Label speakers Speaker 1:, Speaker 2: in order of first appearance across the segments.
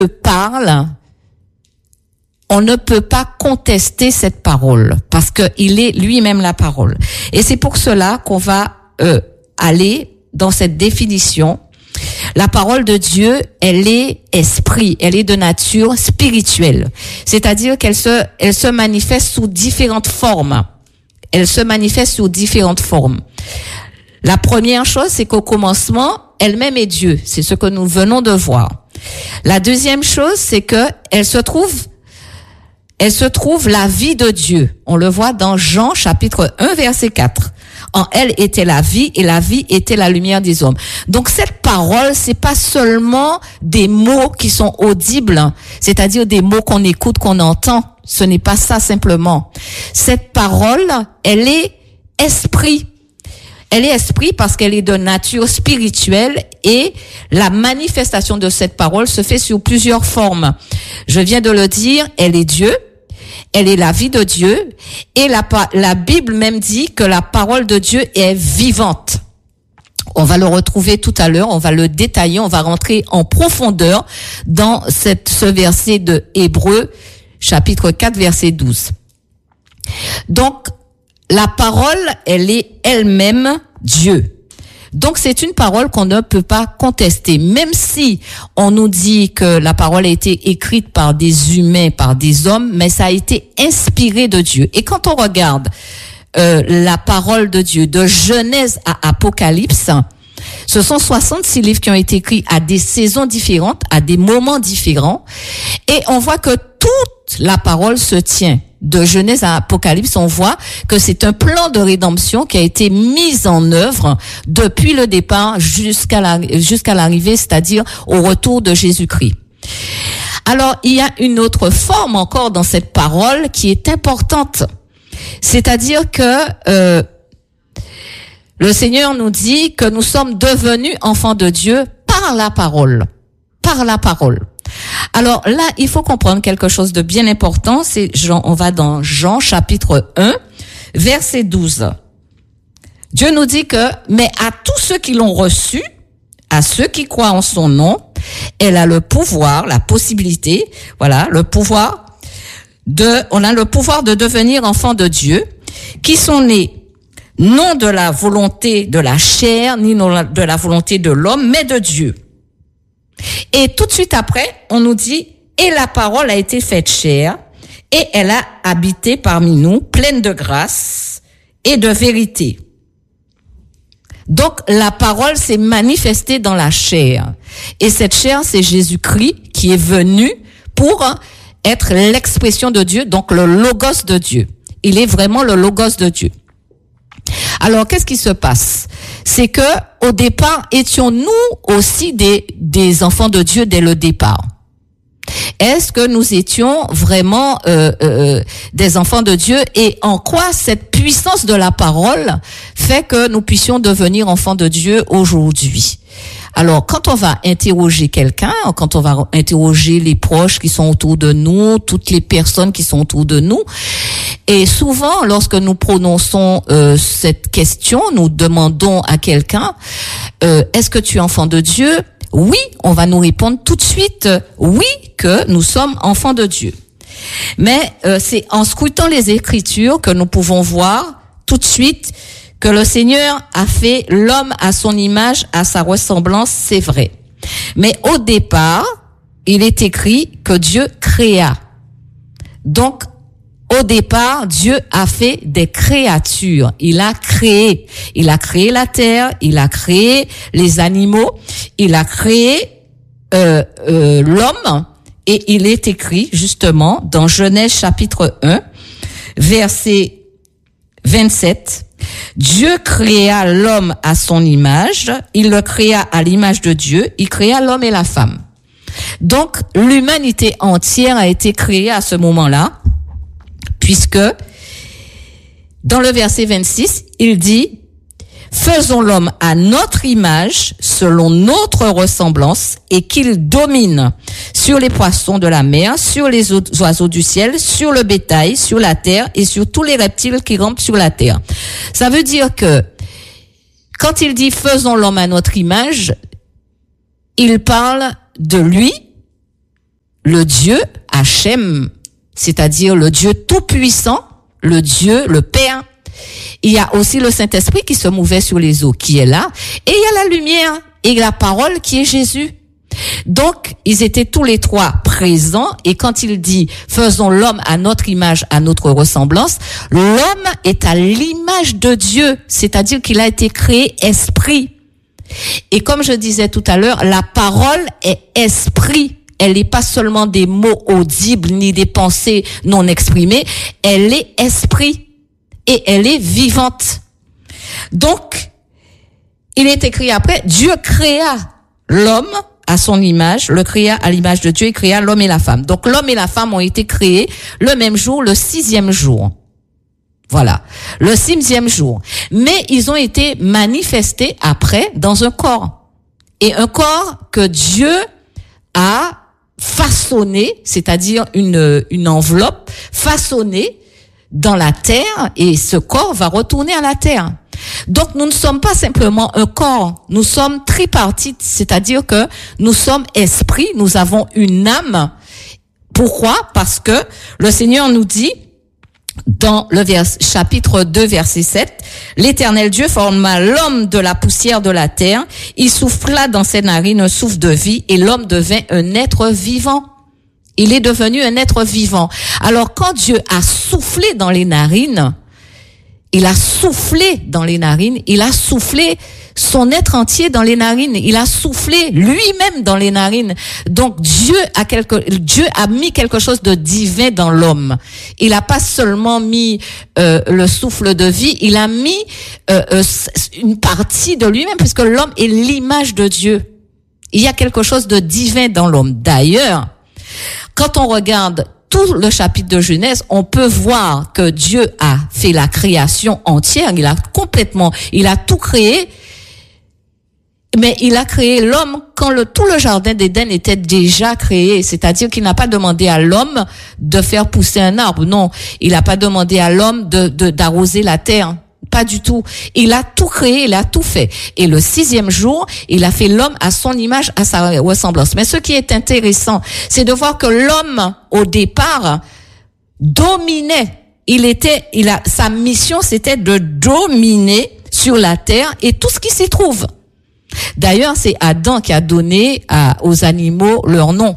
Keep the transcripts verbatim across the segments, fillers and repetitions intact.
Speaker 1: parle, on ne peut pas contester cette parole parce que il est lui-même la parole. Et c'est pour cela qu'on va euh, aller dans cette définition. La parole de Dieu, elle est esprit, elle est de nature spirituelle. C'est-à-dire qu'elle se, elle se manifeste sous différentes formes. Elle se manifeste sous différentes formes. La première chose, c'est qu'au commencement, elle-même est Dieu. C'est ce que nous venons de voir. La deuxième chose, c'est que elle se trouve, elle se trouve la vie de Dieu. On le voit dans Jean chapitre un, verset quatre. En elle était la vie et la vie était la lumière des hommes. Donc cette parole, c'est pas seulement des mots qui sont audibles, c'est-à-dire des mots qu'on écoute, qu'on entend. Ce n'est pas ça simplement. Cette parole, elle est esprit. Elle est esprit parce qu'elle est de nature spirituelle et la manifestation de cette parole se fait sous plusieurs formes. Je viens de le dire, elle est Dieu. Elle est la vie de Dieu et la, la Bible même dit que la parole de Dieu est vivante. On va le retrouver tout à l'heure, on va le détailler, on va rentrer en profondeur dans cette, ce verset de Hébreux, chapitre quatre, verset douze. Donc, la parole, elle est elle-même Dieu. Donc c'est une parole qu'on ne peut pas contester, même si on nous dit que la parole a été écrite par des humains, par des hommes, mais ça a été inspiré de Dieu. Et quand on regarde euh, la parole de Dieu de Genèse à Apocalypse, ce sont soixante-six livres qui ont été écrits à des saisons différentes, à des moments différents, et on voit que toute la parole se tient. De Genèse à Apocalypse, on voit que c'est un plan de rédemption qui a été mis en œuvre depuis le départ jusqu'à la, jusqu'à l'arrivée, c'est-à-dire au retour de Jésus-Christ. Alors, il y a une autre forme encore dans cette parole qui est importante. C'est-à-dire que euh, le Seigneur nous dit que nous sommes devenus enfants de Dieu par la parole. Par la parole. Alors là, il faut comprendre quelque chose de bien important. C'est Jean, on va dans Jean chapitre un, verset douze. Dieu nous dit que, mais à tous ceux qui l'ont reçu, à ceux qui croient en son nom, elle a le pouvoir, la possibilité, voilà, le pouvoir de, on a le pouvoir de devenir enfants de Dieu, qui sont nés non de la volonté de la chair, ni de la volonté de l'homme, mais de Dieu. Et tout de suite après, on nous dit, et la parole a été faite chair, et elle a habité parmi nous, pleine de grâce et de vérité. Donc, la parole s'est manifestée dans la chair. Et cette chair, c'est Jésus-Christ qui est venu pour être l'expression de Dieu, donc le logos de Dieu. Il est vraiment le logos de Dieu. Alors, qu'est-ce qui se passe? C'est que, au départ, étions-nous aussi des, des enfants de Dieu dès le départ? Est-ce que nous étions vraiment euh, euh, des enfants de Dieu et en quoi cette puissance de la parole fait que nous puissions devenir enfants de Dieu aujourd'hui? Alors, quand on va interroger quelqu'un, quand on va interroger les proches qui sont autour de nous, toutes les personnes qui sont autour de nous, et souvent, lorsque nous prononçons euh, cette question, nous demandons à quelqu'un, euh, est-ce que tu es enfant de Dieu? Oui, on va nous répondre tout de suite, euh, oui, que nous sommes enfants de Dieu. Mais euh, c'est en scrutant les Écritures que nous pouvons voir tout de suite que le Seigneur a fait l'homme à son image, à sa ressemblance, c'est vrai. Mais au départ, il est écrit que Dieu créa. Donc, au départ, Dieu a fait des créatures. Il a créé. Il a créé la terre, il a créé les animaux, il a créé euh, euh, l'homme. Et il est écrit justement dans Genèse chapitre un, verset vingt-sept. Dieu créa l'homme à son image, il le créa à l'image de Dieu, il créa l'homme et la femme. Donc, l'humanité entière a été créée à ce moment-là, puisque dans le verset vingt-six, il dit « Faisons l'homme à notre image, selon notre ressemblance, et qu'il domine sur les poissons de la mer, sur les oiseaux du ciel, sur le bétail, sur la terre et sur tous les reptiles qui rampent sur la terre. » Ça veut dire que quand il dit « Faisons l'homme à notre image », il parle de lui, le Dieu Hachem, c'est-à-dire le Dieu tout-puissant, le Dieu, le Père. Il y a aussi le Saint-Esprit qui se mouvait sur les eaux, qui est là. Et il y a la lumière et la parole qui est Jésus. Donc, ils étaient tous les trois présents. Et quand il dit « faisons l'homme à notre image, à notre ressemblance », l'homme est à l'image de Dieu, c'est-à-dire qu'il a été créé esprit. Et comme je disais tout à l'heure, la parole est esprit. Elle n'est pas seulement des mots audibles ni des pensées non exprimées. Elle est esprit et elle est vivante. Donc, il est écrit après, Dieu créa l'homme à son image, le créa à l'image de Dieu, il créa l'homme et la femme. Donc, l'homme et la femme ont été créés le même jour, le sixième jour. Voilà, le sixième jour. Mais ils ont été manifestés après dans un corps. Et un corps que Dieu a façonné, c'est-à-dire une, une enveloppe façonnée dans la terre, et ce corps va retourner à la terre. Donc, nous ne sommes pas simplement un corps, nous sommes tripartites, c'est-à-dire que nous sommes esprit, nous avons une âme. Pourquoi? Parce que le Seigneur nous dit, dans le vers, chapitre deux, verset sept, l'Éternel Dieu forma l'homme de la poussière de la terre, il souffla dans ses narines un souffle de vie, et l'homme devint un être vivant. Il est devenu un être vivant. Alors, quand Dieu a soufflé dans les narines, il a soufflé dans les narines, il a soufflé son être entier dans les narines, il a soufflé lui-même dans les narines. Donc Dieu a quelque, Dieu a mis quelque chose de divin dans l'homme. Il a pas seulement mis euh, le souffle de vie, il a mis euh, euh, une partie de lui-même, puisque l'homme est l'image de Dieu. Il y a quelque chose de divin dans l'homme. D'ailleurs, quand on regarde tout le chapitre de Genèse, on peut voir que Dieu a fait la création entière, il a complètement, il a tout créé, mais il a créé l'homme quand le, tout le jardin d'Éden était déjà créé, c'est-à-dire qu'il n'a pas demandé à l'homme de faire pousser un arbre, non, il n'a pas demandé à l'homme de, de, d'arroser la terre. Pas du tout. Il a tout créé, il a tout fait. Et le sixième jour, il a fait l'homme à son image, à sa ressemblance. Mais ce qui est intéressant, c'est de voir que l'homme, au départ, dominait. Il était, il a, sa mission, c'était de dominer sur la terre et tout ce qui s'y trouve. D'ailleurs, c'est Adam qui a donné à, aux animaux leur nom.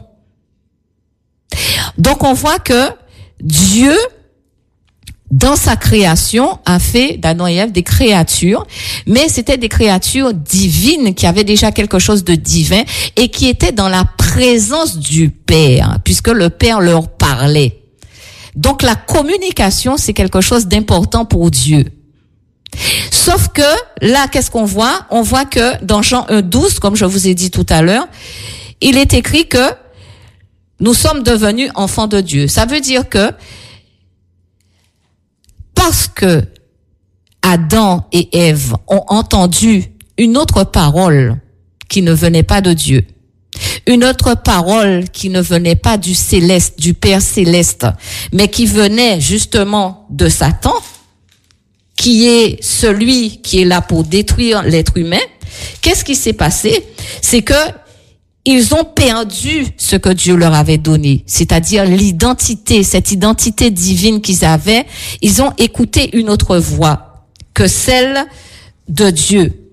Speaker 1: Donc, on voit que Dieu, dans sa création, a fait d'Adam et Ève des créatures, mais c'était des créatures divines qui avaient déjà quelque chose de divin et qui étaient dans la présence du Père, puisque le Père leur parlait. Donc la communication, c'est quelque chose d'important pour Dieu. Sauf que là, qu'est-ce qu'on voit? On voit que dans Jean un douze, comme je vous ai dit tout à l'heure, il est écrit que nous sommes devenus enfants de Dieu. Ça veut dire que parce que Adam et Ève ont entendu une autre parole qui ne venait pas de Dieu, une autre parole qui ne venait pas du céleste, du Père céleste, mais qui venait justement de Satan, qui est celui qui est là pour détruire l'être humain, qu'est-ce qui s'est passé? C'est que ils ont perdu ce que Dieu leur avait donné, c'est-à-dire l'identité, cette identité divine qu'ils avaient. Ils ont écouté une autre voix que celle de Dieu.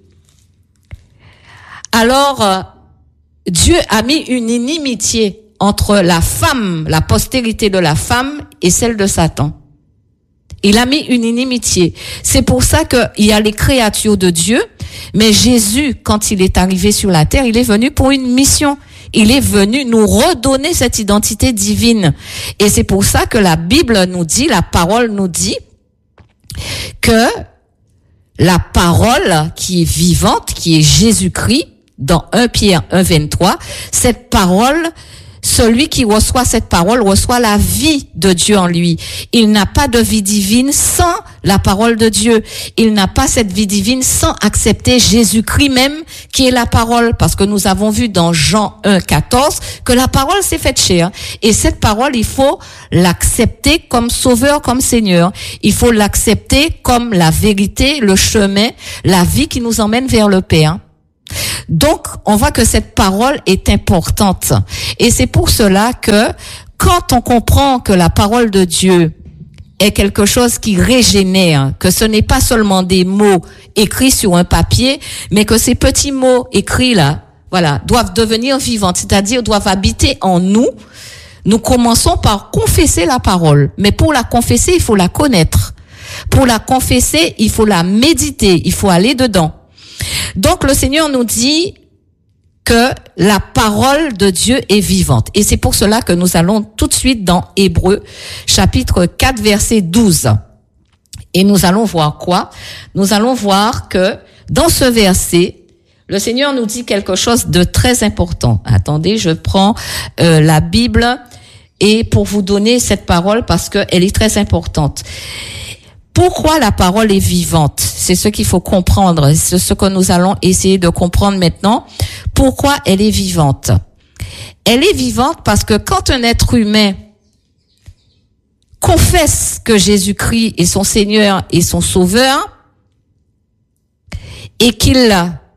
Speaker 1: Alors, euh, Dieu a mis une inimitié entre la femme, la postérité de la femme et celle de Satan. Il a mis une inimitié. C'est pour ça qu'il y a les créatures de Dieu, mais Jésus, quand il est arrivé sur la terre, il est venu pour une mission. Il est venu nous redonner cette identité divine. Et c'est pour ça que la Bible nous dit, la parole nous dit que la parole qui est vivante, qui est Jésus-Christ, dans premier Pierre un, vingt-trois, cette parole, celui qui reçoit cette parole reçoit la vie de Dieu en lui. Il n'a pas de vie divine sans la parole de Dieu. Il n'a pas cette vie divine sans accepter Jésus-Christ même, qui est la parole. Parce que nous avons vu dans Jean un, quatorze, que la parole s'est faite chair. Et cette parole, il faut l'accepter comme sauveur, comme Seigneur. Il faut l'accepter comme la vérité, le chemin, la vie qui nous emmène vers le Père. Donc, on voit que cette parole est importante. Et c'est pour cela que quand on comprend que la parole de Dieu est quelque chose qui régénère, que ce n'est pas seulement des mots écrits sur un papier, mais que ces petits mots écrits là, voilà, doivent devenir vivants, c'est-à-dire doivent habiter en nous. Nous commençons par confesser la parole, mais pour la confesser, il faut la connaître. Pour la confesser, il faut la méditer, il faut aller dedans. Donc le Seigneur nous dit que la parole de Dieu est vivante. Et c'est pour cela que nous allons tout de suite dans Hébreux, chapitre quatre, verset douze. Et nous allons voir quoi? Nous allons voir que dans ce verset, le Seigneur nous dit quelque chose de très important. Attendez, je prends euh, la Bible et pour vous donner cette parole parce qu'elle est très importante. Pourquoi la parole est vivante? C'est ce qu'il faut comprendre. C'est ce que nous allons essayer de comprendre maintenant. Pourquoi elle est vivante? Elle est vivante parce que quand un être humain confesse que Jésus-Christ est son Seigneur et son Sauveur et qu'il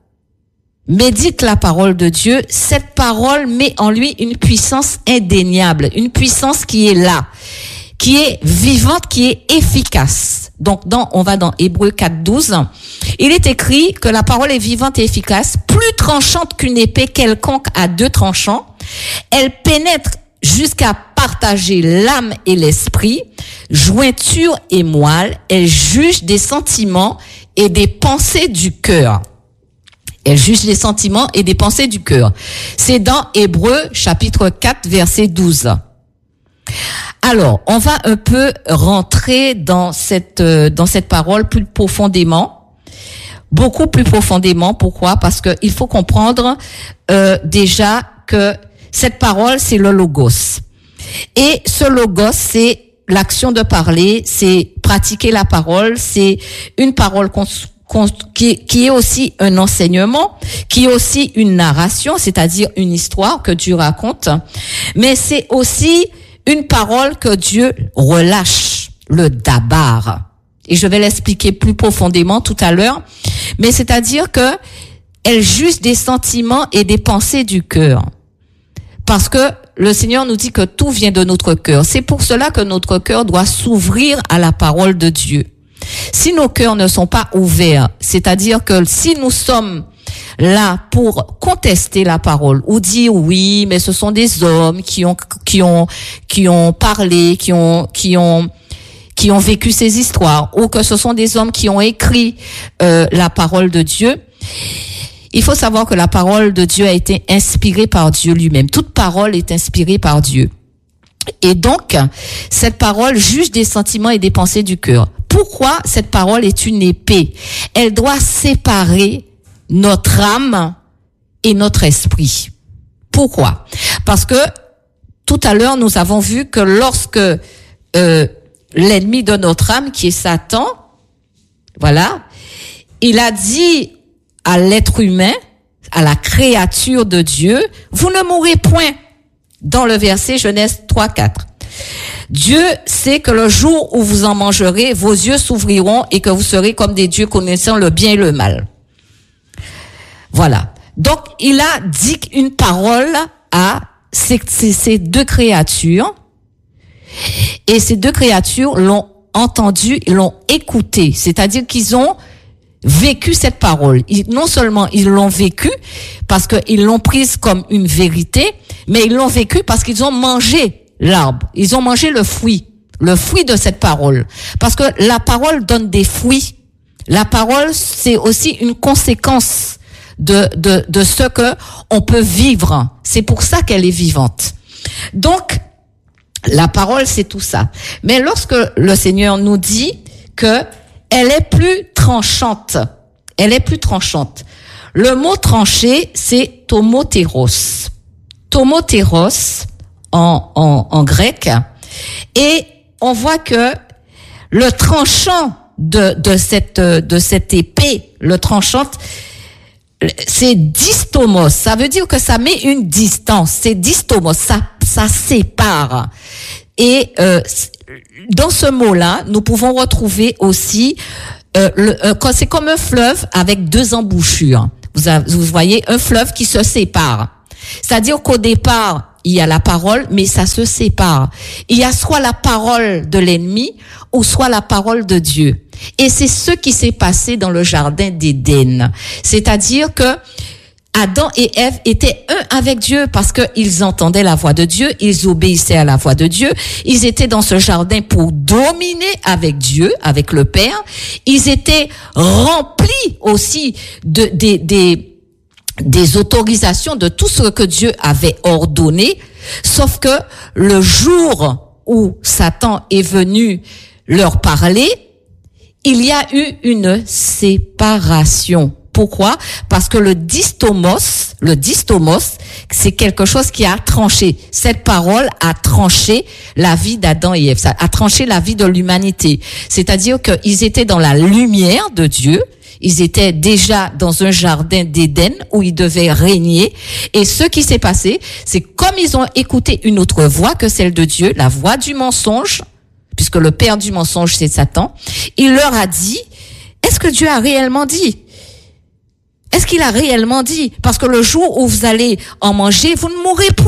Speaker 1: médite la parole de Dieu, cette parole met en lui une puissance indéniable, une puissance qui est là, qui est vivante, qui est efficace. Donc, dans, on va dans Hébreux quatre, douze. Il est écrit que la parole est vivante et efficace, plus tranchante qu'une épée quelconque à deux tranchants. Elle pénètre jusqu'à partager l'âme et l'esprit, jointure et moelle. Elle juge des sentiments et des pensées du cœur. Elle juge les sentiments et des pensées du cœur. C'est dans Hébreux, chapitre quatre, verset douze. Alors, on va un peu rentrer dans cette euh, dans cette parole plus profondément, beaucoup plus profondément. Pourquoi? Parce que il faut comprendre euh, déjà que cette parole, c'est le logos. Et ce logos, c'est l'action de parler, c'est pratiquer la parole, c'est une parole qu'on Qui, qui est aussi un enseignement, qui est aussi une narration, c'est-à-dire une histoire que Dieu raconte, mais c'est aussi une parole que Dieu relâche, le dabar. Et je vais l'expliquer plus profondément tout à l'heure, mais c'est-à-dire que elle juge des sentiments et des pensées du cœur. Parce que le Seigneur nous dit que tout vient de notre cœur. C'est pour cela que notre cœur doit s'ouvrir à la parole de Dieu. Si nos cœurs ne sont pas ouverts, c'est-à-dire que si nous sommes là pour contester la parole ou dire oui, mais ce sont des hommes qui ont qui ont qui ont parlé, qui ont qui ont qui ont vécu ces histoires, ou que ce sont des hommes qui ont écrit euh, la parole de Dieu. Il faut savoir que la parole de Dieu a été inspirée par Dieu lui-même. Toute parole est inspirée par Dieu. Et donc, cette parole juge des sentiments et des pensées du cœur. Pourquoi cette parole est une épée? Elle doit séparer notre âme et notre esprit. Pourquoi? Parce que tout à l'heure, nous avons vu que lorsque euh, l'ennemi de notre âme, qui est Satan, voilà, il a dit à l'être humain, à la créature de Dieu, vous ne mourrez point. Dans le verset Genèse trois, quatre. Dieu sait que le jour où vous en mangerez, vos yeux s'ouvriront et que vous serez comme des dieux connaissant le bien et le mal. Voilà. Donc, il a dit une parole à ces, ces, ces deux créatures. Et ces deux créatures l'ont entendu, ils l'ont écouté. C'est-à-dire qu'ils ont vécu cette parole. Ils, non seulement ils l'ont vécu parce qu'ils l'ont prise comme une vérité, mais ils l'ont vécu parce qu'ils ont mangé l'arbre. Ils ont mangé le fruit, le fruit de cette parole. Parce que la parole donne des fruits. La parole, c'est aussi une conséquence de, de, de ce que on peut vivre. C'est pour ça qu'elle est vivante. Donc, la parole, c'est tout ça. Mais lorsque le Seigneur nous dit que elle est plus tranchante, elle est plus tranchante. Le mot tranché, c'est tomotéros. Tomotéros en, en, en grec. Et on voit que le tranchant de, de cette, de cette épée, le tranchant, c'est distomos. Ça veut dire que ça met une distance. C'est distomos. Ça, ça sépare. Et, euh, dans ce mot-là, nous pouvons retrouver aussi, euh, le, euh, c'est comme un fleuve avec deux embouchures. Vous, avez, vous voyez un fleuve qui se sépare. C'est-à-dire qu'au départ, il y a la parole, mais ça se sépare. Il y a soit la parole de l'ennemi ou soit la parole de Dieu. Et c'est ce qui s'est passé dans le jardin d'Éden. C'est-à-dire que Adam et Ève étaient un avec Dieu parce qu'ils entendaient la voix de Dieu, ils obéissaient à la voix de Dieu, ils étaient dans ce jardin pour dominer avec Dieu, avec le Père. Ils étaient remplis aussi de des des des autorisations de tout ce que Dieu avait ordonné, sauf que le jour où Satan est venu leur parler, il y a eu une séparation. Pourquoi? Parce que le distomos, le distomos, c'est quelque chose qui a tranché. Cette parole a tranché la vie d'Adam et Ève, ça a tranché la vie de l'humanité. C'est-à-dire qu'ils étaient dans la lumière de Dieu. Ils étaient déjà dans un jardin d'Éden où ils devaient régner. Et ce qui s'est passé, c'est comme ils ont écouté une autre voix que celle de Dieu, la voix du mensonge, puisque le père du mensonge, c'est Satan, il leur a dit, est-ce que Dieu a réellement dit? Est-ce qu'il a réellement dit? Parce que le jour où vous allez en manger, vous ne mourrez point.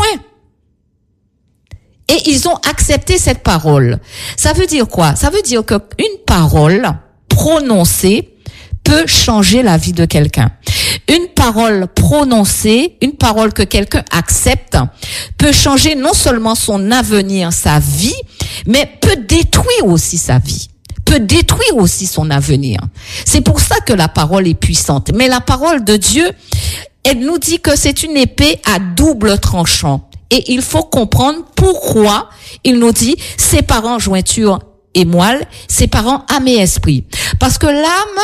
Speaker 1: Et ils ont accepté cette parole. Ça veut dire quoi? Ça veut dire qu'une parole prononcée peut changer la vie de quelqu'un. Une parole prononcée, une parole que quelqu'un accepte, peut changer non seulement son avenir, sa vie, mais peut détruire aussi sa vie, peut détruire aussi son avenir. C'est pour ça que la parole est puissante. Mais la parole de Dieu, elle nous dit que c'est une épée à double tranchant. Et il faut comprendre pourquoi il nous dit séparant jointure et moelle, séparant âme et esprit. Parce que l'âme,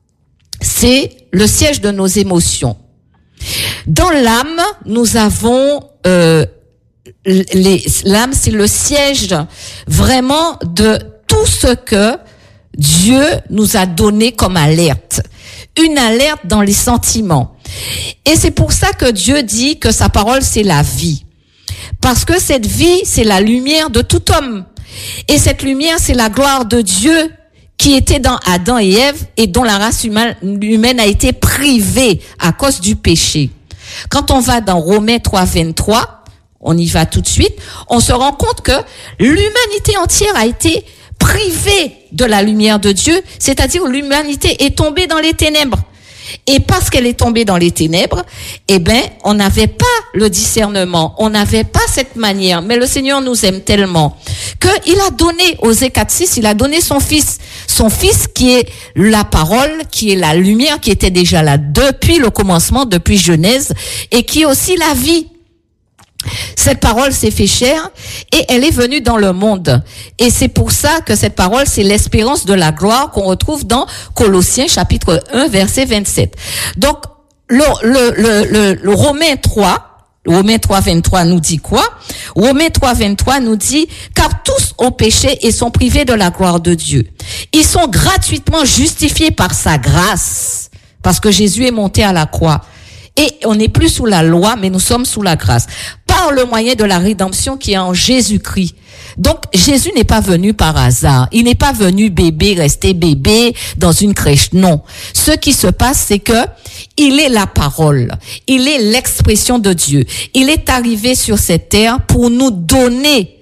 Speaker 1: c'est le siège de nos émotions. Dans l'âme, nous avons euh, les, l'âme, c'est le siège vraiment de tout ce que Dieu nous a donné comme alerte. Une alerte dans les sentiments. Et c'est pour ça que Dieu dit que sa parole, c'est la vie. Parce que cette vie, c'est la lumière de tout homme. Et cette lumière, c'est la gloire de Dieu qui était dans Adam et Ève et dont la race humaine a été privée à cause du péché. Quand on va dans Romains trois, vingt-trois, on y va tout de suite, on se rend compte que l'humanité entière a été privée de la lumière de Dieu, c'est-à-dire l'humanité est tombée dans les ténèbres. Et parce qu'elle est tombée dans les ténèbres, eh ben, on n'avait pas le discernement, on n'avait pas cette manière. Mais le Seigneur nous aime tellement qu'il a donné, Osée quatre six, il a donné son fils, son fils qui est la parole, qui est la lumière, qui était déjà là depuis le commencement, depuis Genèse, et qui est aussi la vie. Cette parole s'est fait chair et elle est venue dans le monde. Et c'est pour ça que cette parole, c'est l'espérance de la gloire qu'on retrouve dans Colossiens chapitre un, verset vingt-sept. Donc, le, le, le, le, le Romains trois, Romains trois, vingt-trois nous dit quoi? Romains trois, vingt-trois nous dit, car tous ont péché et sont privés de la gloire de Dieu. Ils sont gratuitement justifiés par sa grâce, parce que Jésus est monté à la croix. Et on n'est plus sous la loi, mais nous sommes sous la grâce. Par le moyen de la rédemption qui est en Jésus-Christ. Donc, Jésus n'est pas venu par hasard. Il n'est pas venu bébé, rester bébé dans une crèche. Non. Ce qui se passe, c'est que il est la parole. Il est l'expression de Dieu. Il est arrivé sur cette terre pour nous donner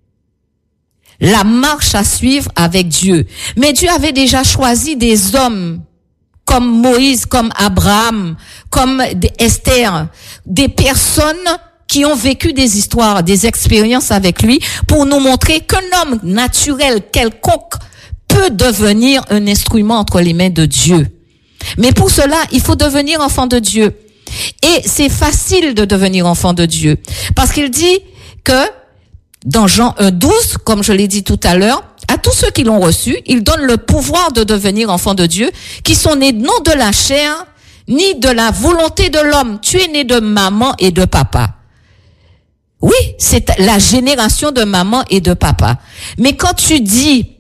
Speaker 1: la marche à suivre avec Dieu. Mais Dieu avait déjà choisi des hommes comme Moïse, comme Abraham, comme Esther, des personnes qui ont vécu des histoires, des expériences avec lui, pour nous montrer qu'un homme naturel quelconque peut devenir un instrument entre les mains de Dieu. Mais pour cela, il faut devenir enfant de Dieu. Et c'est facile de devenir enfant de Dieu. Parce qu'il dit que, dans Jean un, douze, comme je l'ai dit tout à l'heure, à tous ceux qui l'ont reçu, il donne le pouvoir de devenir enfants de Dieu, qui sont nés non de la chair, ni de la volonté de l'homme. Tu es né de maman et de papa. Oui, c'est la génération de maman et de papa. Mais quand tu dis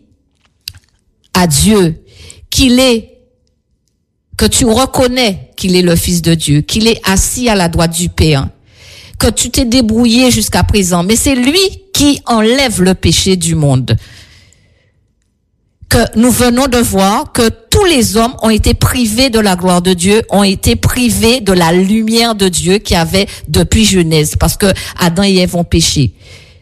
Speaker 1: à Dieu qu'il est, que tu reconnais qu'il est le Fils de Dieu, qu'il est assis à la droite du Père, que tu t'es débrouillé jusqu'à présent, mais c'est lui qui enlève le péché du monde. que nous venons de voir que tous les hommes ont été privés de la gloire de Dieu, ont été privés de la lumière de Dieu qu'il y avait depuis Genèse, parce que Adam et Ève ont péché.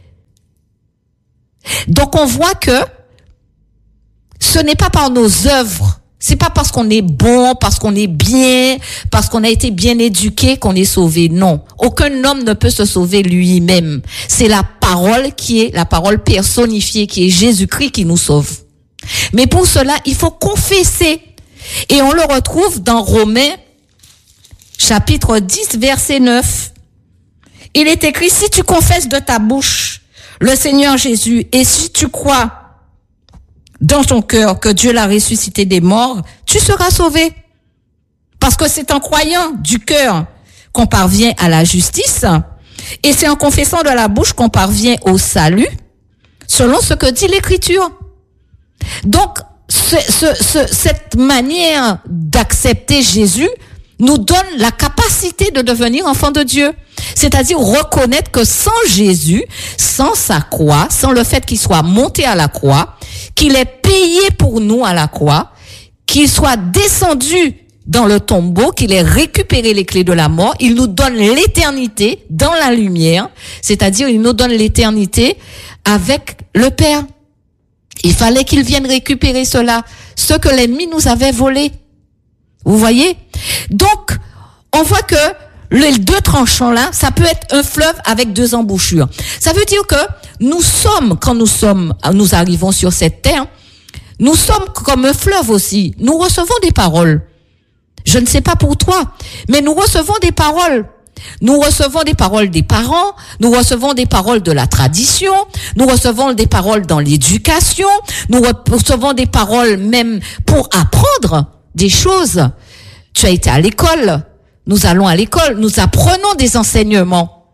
Speaker 1: Donc on voit que ce n'est pas par nos œuvres, c'est pas parce qu'on est bon, parce qu'on est bien, parce qu'on a été bien éduqué qu'on est sauvé. Non, aucun homme ne peut se sauver lui-même. C'est la parole qui est la parole personnifiée, qui est Jésus-Christ, qui nous sauve. Mais pour cela, il faut confesser. Et on le retrouve dans Romains, chapitre dix, verset neuf. Il est écrit, si tu confesses de ta bouche le Seigneur Jésus, et si tu crois dans ton cœur que Dieu l'a ressuscité des morts, tu seras sauvé. Parce que c'est en croyant du cœur qu'on parvient à la justice, et c'est en confessant de la bouche qu'on parvient au salut, selon ce que dit l'Écriture. Donc, ce, ce, ce, cette manière d'accepter Jésus nous donne la capacité de devenir enfant de Dieu. C'est-à-dire reconnaître que sans Jésus, sans sa croix, sans le fait qu'il soit monté à la croix, qu'il ait payé pour nous à la croix, qu'il soit descendu dans le tombeau, qu'il ait récupéré les clés de la mort, il nous donne l'éternité dans la lumière, c'est-à-dire il nous donne l'éternité avec le Père. Il fallait qu'il vienne récupérer cela, ce que l'ennemi nous avait volé. Vous voyez? Donc, on voit que les deux tranchants là, ça peut être un fleuve avec deux embouchures. Ça veut dire que nous sommes, quand nous sommes, nous arrivons sur cette terre, nous sommes comme un fleuve aussi. Nous recevons des paroles. Je ne sais pas pour toi, mais nous recevons des paroles. Nous recevons des paroles des parents, nous recevons des paroles de la tradition, nous recevons des paroles dans l'éducation, nous recevons des paroles même pour apprendre des choses. Tu as été à l'école, nous allons à l'école, nous apprenons des enseignements.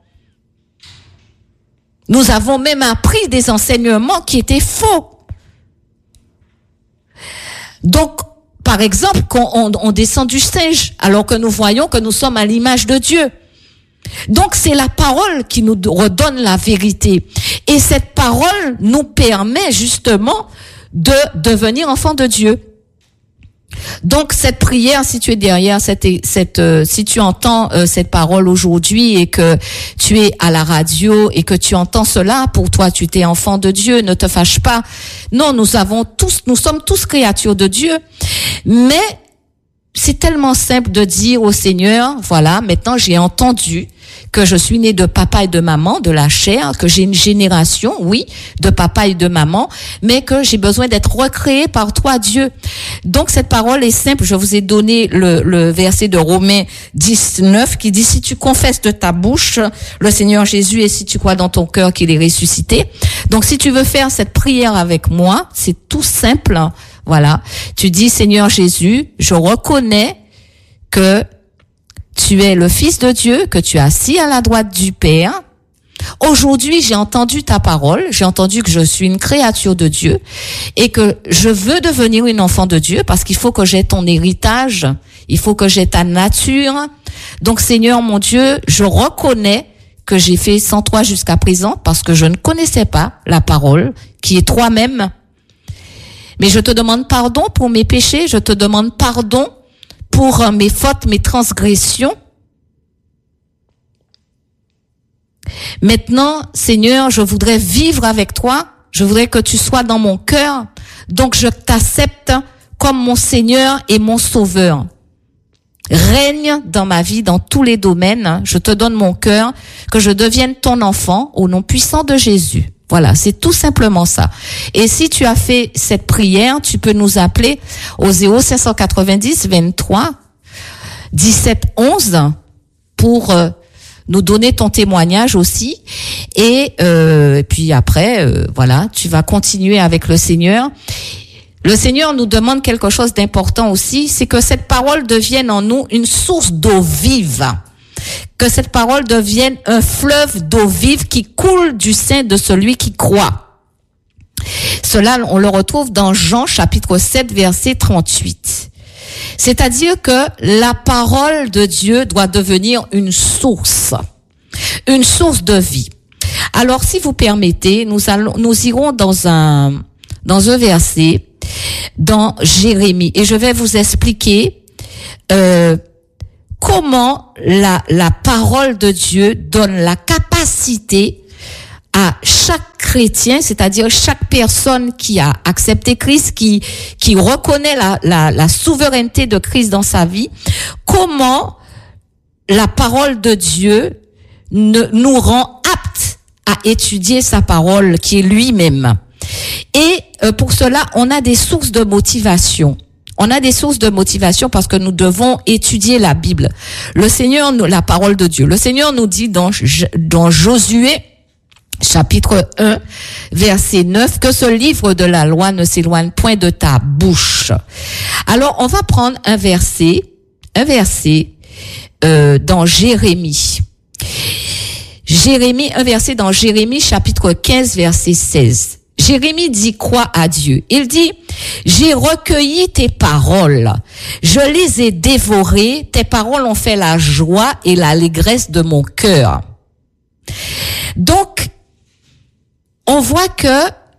Speaker 1: Nous avons même appris des enseignements qui étaient faux. Donc, par exemple, quand on, on descend du singe, alors que nous voyons que nous sommes à l'image de Dieu. Donc, c'est la parole qui nous redonne la vérité. Et cette parole nous permet justement de devenir enfants de Dieu. Donc, cette prière, si tu es derrière, cette, cette, euh, si tu entends euh, cette parole aujourd'hui et que tu es à la radio et que tu entends cela, pour toi, tu es enfant de Dieu, ne te fâche pas. Non, nous avons tous, nous sommes tous créatures de Dieu. Mais, c'est tellement simple de dire au Seigneur, voilà, maintenant j'ai entendu que je suis né de papa et de maman, de la chair, que j'ai une génération, oui, de papa et de maman, mais que j'ai besoin d'être recréé par toi, Dieu. Donc cette parole est simple. Je vous ai donné le, le verset de Romains dix, neuf qui dit, si tu confesses de ta bouche le Seigneur Jésus et si tu crois dans ton cœur qu'il est ressuscité. Donc si tu veux faire cette prière avec moi, c'est tout simple. Voilà. Tu dis, Seigneur Jésus, je reconnais que tu es le Fils de Dieu, que tu es assis à la droite du Père. Aujourd'hui, j'ai entendu ta parole, j'ai entendu que je suis une créature de Dieu et que je veux devenir une enfant de Dieu parce qu'il faut que j'ai ton héritage, il faut que j'ai ta nature. Donc, Seigneur mon Dieu, je reconnais que j'ai fait sans toi jusqu'à présent parce que je ne connaissais pas la parole qui est toi-même. Mais je te demande pardon pour mes péchés, je te demande pardon pour mes fautes, mes transgressions. Maintenant, Seigneur, je voudrais vivre avec toi, je voudrais que tu sois dans mon cœur, donc je t'accepte comme mon Seigneur et mon Sauveur. Règne dans ma vie, dans tous les domaines, je te donne mon cœur, que je devienne ton enfant au nom puissant de Jésus. Voilà, c'est tout simplement ça. Et si tu as fait cette prière, tu peux nous appeler au zéro cinq cent quatre-vingt-dix vingt-trois dix-sept onze pour euh, nous donner ton témoignage aussi. Et, euh, et puis après, euh, voilà, tu vas continuer avec le Seigneur. Le Seigneur nous demande quelque chose d'important aussi, c'est que cette parole devienne en nous une source d'eau vive. Que cette parole devienne un fleuve d'eau vive qui coule du sein de celui qui croit. Cela, on le retrouve dans Jean chapitre sept, verset trente-huit. C'est-à-dire que la parole de Dieu doit devenir une source, une source de vie. Alors, si vous permettez, nous allons, nous irons dans un, dans un verset dans Jérémie. Et je vais vous expliquer euh, comment la, la parole de Dieu donne la capacité à chaque chrétien, c'est-à-dire chaque personne qui a accepté Christ, qui qui reconnaît la, la, la souveraineté de Christ dans sa vie, comment la parole de Dieu ne, nous rend aptes à étudier sa parole qui est lui-même. Et euh, pour cela, on a des sources de motivation. On a des sources de motivation parce que nous devons étudier la Bible. Le Seigneur, la parole de Dieu. Le Seigneur nous dit dans, dans Josué, chapitre un, verset neuf, que ce livre de la loi ne s'éloigne point de ta bouche. Alors, on va prendre un verset, un verset euh, dans Jérémie. Jérémie, un verset dans Jérémie, chapitre quinze, verset seize. Jérémie dit quoi à Dieu? Il dit, j'ai recueilli tes paroles, je les ai dévorées, tes paroles ont fait la joie et l'allégresse de mon cœur. Donc, on voit que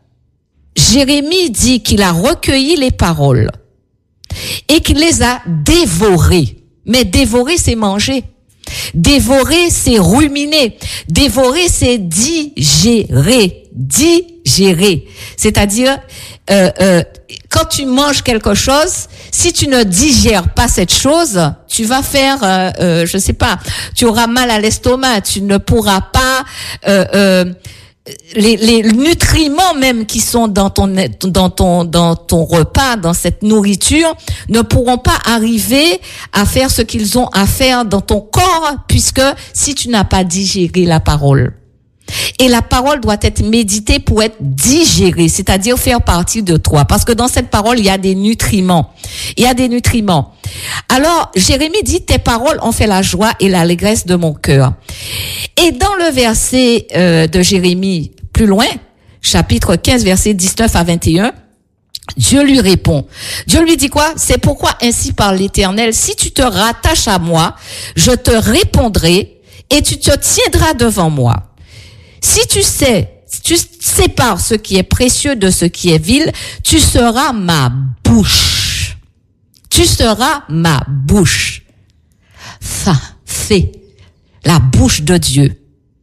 Speaker 1: Jérémie dit qu'il a recueilli les paroles et qu'il les a dévorées. Mais dévorer, c'est manger. Dévorer, c'est ruminer. Dévorer, c'est digérer. Digérer. C'est-à-dire, euh, euh, quand tu manges quelque chose, si tu ne digères pas cette chose, tu vas faire, euh, euh, je sais pas, tu auras mal à l'estomac, tu ne pourras pas... Euh, euh, Les, les nutriments même qui sont dans ton dans ton dans ton repas, dans cette nourriture, ne pourront pas arriver à faire ce qu'ils ont à faire dans ton corps, puisque si tu n'as pas digéré la parole. Et la parole doit être méditée pour être digérée, c'est-à-dire faire partie de toi. Parce que dans cette parole, il y a des nutriments. Il y a des nutriments. Alors, Jérémie dit, tes paroles ont fait la joie et l'allégresse de mon cœur. Et dans le verset euh, de Jérémie, plus loin, chapitre quinze, versets dix-neuf à vingt et un, Dieu lui répond. Dieu lui dit quoi? C'est pourquoi ainsi parle l'Éternel, si tu te rattaches à moi, je te répondrai et tu te tiendras devant moi. Si tu sais, si tu sépares ce qui est précieux de ce qui est vil, tu seras ma bouche. Tu seras ma bouche. Fin, fait. La bouche de Dieu.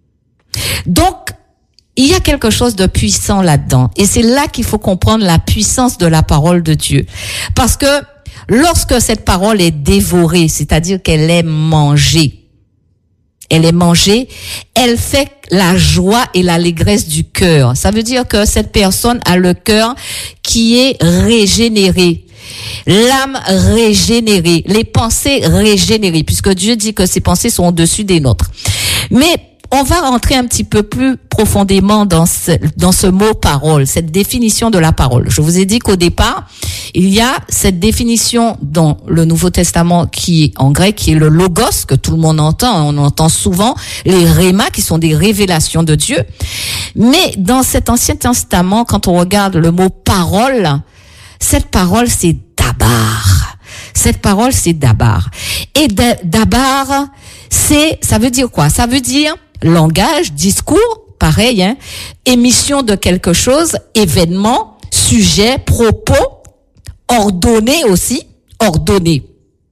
Speaker 1: Donc, il y a quelque chose de puissant là-dedans. Et c'est là qu'il faut comprendre la puissance de la parole de Dieu. Parce que lorsque cette parole est dévorée, c'est-à-dire qu'elle est mangée, elle est mangée, elle fait la joie et l'allégresse du cœur. Ça veut dire que cette personne a le cœur qui est régénéré. L'âme régénérée, les pensées régénérées, puisque Dieu dit que ses pensées sont au-dessus des nôtres. Mais on va rentrer un petit peu plus profondément dans ce, dans ce mot parole, cette définition de la parole. Je vous ai dit qu'au départ, il y a cette définition dans le Nouveau Testament qui est en grec, qui est le logos, que tout le monde entend. On entend souvent les rémas, qui sont des révélations de Dieu. Mais dans cet Ancien Testament, quand on regarde le mot parole, cette parole, c'est dabar. Cette parole, c'est dabar. Et dabar, c'est, ça veut dire quoi? Ça veut dire langage, discours, pareil, hein, émission de quelque chose, événement, sujet, propos, ordonné aussi, ordonné.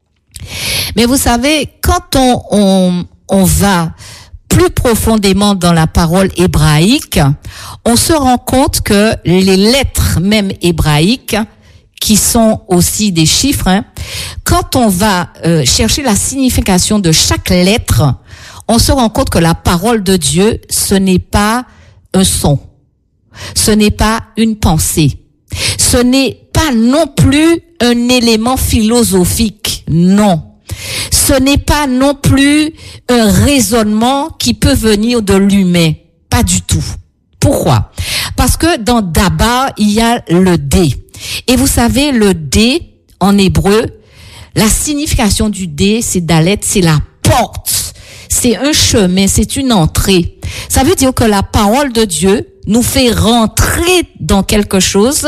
Speaker 1: Mais vous savez, quand on, on, on va plus profondément dans la parole hébraïque, on se rend compte que les lettres même hébraïques, qui sont aussi des chiffres, hein, quand on va euh, chercher la signification de chaque lettre, on se rend compte que la parole de Dieu, ce n'est pas un son, ce n'est pas une pensée, ce n'est pas non plus un élément philosophique, non. Ce n'est pas non plus un raisonnement qui peut venir de l'humain, pas du tout. Pourquoi? Parce que dans Dabar, il y a le D. Et vous savez, le D, en hébreu, la signification du D, c'est Dalet, c'est la porte. C'est un chemin, c'est une entrée. Ça veut dire que la parole de Dieu nous fait rentrer dans quelque chose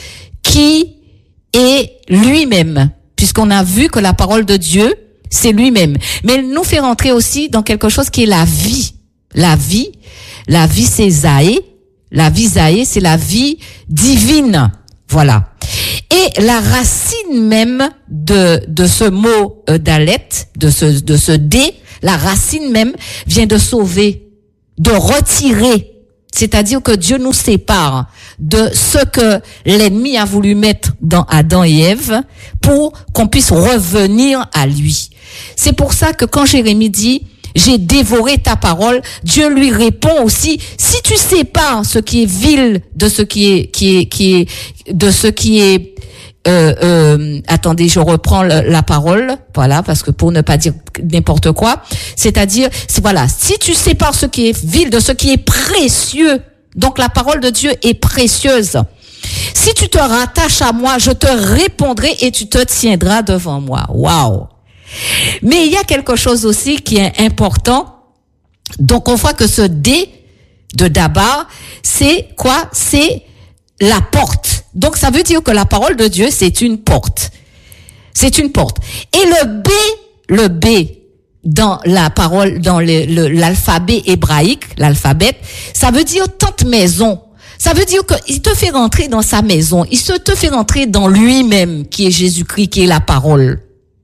Speaker 1: qui est lui-même. Puisqu'on a vu que la parole de Dieu, c'est lui-même. Mais elle nous fait rentrer aussi dans quelque chose qui est la vie. La vie, la vie c'est Zaé. La vie Zaé, c'est la vie divine. Voilà. Et la racine même de de ce mot euh, dalet, de ce de ce dé, la racine même vient de sauver, de retirer. C'est-à-dire que Dieu nous sépare de ce que l'ennemi a voulu mettre dans Adam et Ève pour qu'on puisse revenir à lui. C'est pour ça que quand Jérémie dit « J'ai dévoré ta parole », Dieu lui répond aussi « Si tu sépares ce qui est vil de ce qui est qui est qui est de ce qui est euh, euh, attendez, je reprends le, la parole, voilà, parce que pour ne pas dire n'importe quoi, c'est-à-dire, c'est voilà, si tu sépares ce qui est vil de ce qui est précieux, donc la parole de Dieu est précieuse. Si tu te rattaches à moi, je te répondrai et tu te tiendras devant moi. Waouh! Mais il y a quelque chose aussi qui est important. Donc on voit que ce D de Dabar, c'est quoi? C'est la porte. Donc ça veut dire que la parole de Dieu, c'est une porte. C'est une porte. Et le B, le B dans la parole, dans le, le, l'alphabet hébraïque, l'alphabet, ça veut dire tente maison. Ça veut dire qu'il te fait rentrer dans sa maison. Il se te fait rentrer dans lui-même, qui est Jésus-Christ, qui est la parole.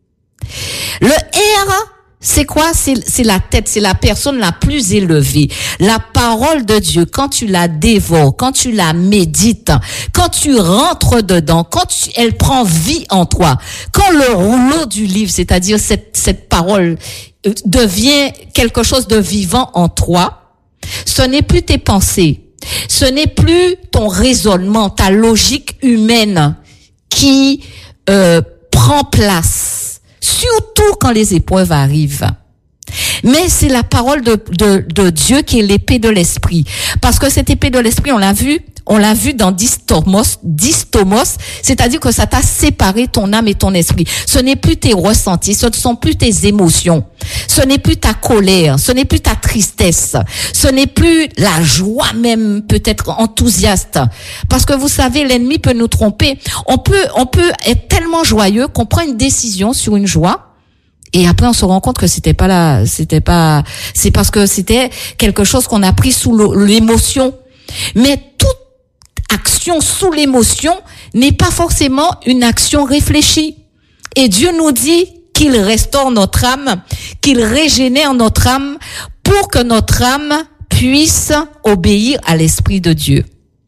Speaker 1: Le R, c'est quoi? C'est, c'est la tête, c'est la personne la plus élevée. La parole de Dieu, quand tu la dévores, quand tu la médites, quand tu rentres dedans, quand tu, elle prend vie en toi, quand le rouleau du livre, c'est-à-dire cette, cette parole, devient quelque chose de vivant en toi, ce n'est plus tes pensées, ce n'est plus ton raisonnement, ta logique humaine qui euh, prend place. Surtout quand les épreuves arrivent. Mais c'est la parole de, de, de Dieu qui est l'épée de l'esprit. Parce que cette épée de l'esprit, on l'a vu, on l'a vu dans distomos, distomos, c'est-à-dire que ça t'a séparé ton âme et ton esprit. Ce n'est plus tes ressentis, ce ne sont plus tes émotions, ce n'est plus ta colère, ce n'est plus ta tristesse, ce n'est plus la joie même, peut-être enthousiaste. Parce que vous savez, l'ennemi peut nous tromper. On peut, on peut être tellement joyeux qu'on prend une décision sur une joie. Et après, on se rend compte que c'était pas là, c'était pas, c'est parce que c'était quelque chose qu'on a pris sous l'émotion. Mais toute action sous l'émotion n'est pas forcément une action réfléchie. Et Dieu nous dit qu'il restaure notre âme, qu'il régénère notre âme pour que notre âme puisse obéir à l'Esprit de Dieu.